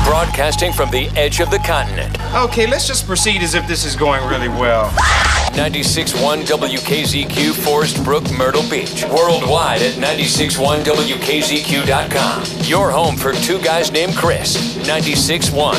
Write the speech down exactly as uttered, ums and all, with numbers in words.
Broadcasting from the edge of the continent. Okay, let's just proceed as if this is going really well. ninety-six point one W K Z Q, Forest Brook, Myrtle Beach. Worldwide at ninety-six point one W K Z Q dot com. Your home for two guys named Chris. ninety-six point one